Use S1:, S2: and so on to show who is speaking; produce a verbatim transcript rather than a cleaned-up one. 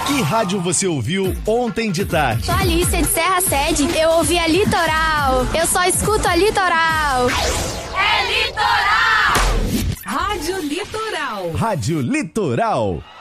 S1: Que rádio você ouviu ontem de tarde?
S2: Sou Alicia de Serra Sede. Eu ouvi a Litoral. Eu só escuto a Litoral.
S3: É Litoral! Rádio Litoral.
S1: Rádio Litoral.